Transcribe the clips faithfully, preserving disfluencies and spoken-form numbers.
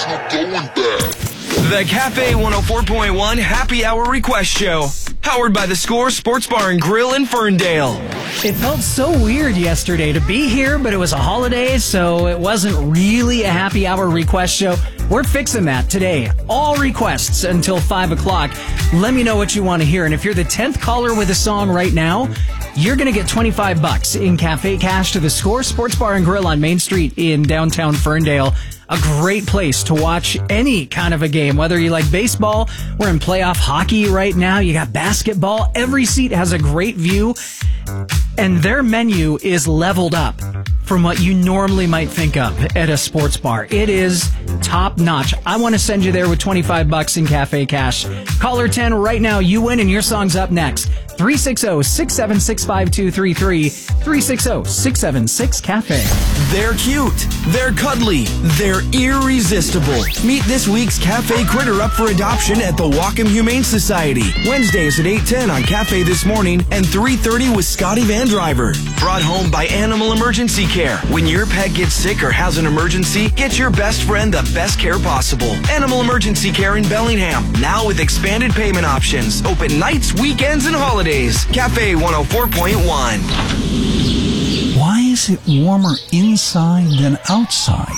not going bad. The Cafe one oh four point one Happy Hour Request Show. Powered by The Score Sports Bar and Grill in Ferndale. It felt so weird yesterday to be here, but it was a holiday, so it wasn't really a happy hour request show. We're fixing that today. All requests until five o'clock. Let me know what you want to hear. And if you're the tenth caller with a song right now, you're going to get twenty-five bucks in cafe cash to The Score Sports Bar and Grill on Main Street in downtown Ferndale. A great place to watch any kind of a game, whether you like baseball, we're in playoff hockey right now, you got basketball. Every seat has a great view, and their menu is leveled up from what you normally might think of at a sports bar. It is top notch. I want to send you there with twenty-five bucks in cafe cash. Caller ten right now, you win, and your song's up next. three six zero, six seven six, five two three three, three six zero, six seven six, cafe. They're cute, they're cuddly, they're irresistible. Meet this week's Cafe Critter up for adoption at the Wacom Humane Society. Wednesdays at eight ten on Cafe This Morning and three thirty with Scotty Van Driver. Brought home by Animal Emergency Care. When your pet gets sick or has an emergency, get your best friend the best care possible. Animal Emergency Care in Bellingham, now with expanded payment options. Open nights, weekends, and holidays. Cafe one oh four point one. Why is it warmer inside than outside?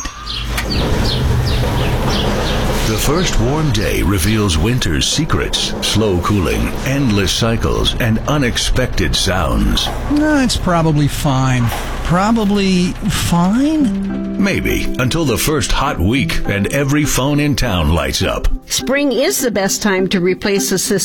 The first warm day reveals winter's secrets, slow cooling, endless cycles, and unexpected sounds. No, it's probably fine. Probably fine? Maybe, until the first hot week and every phone in town lights up. Spring is the best time to replace the system.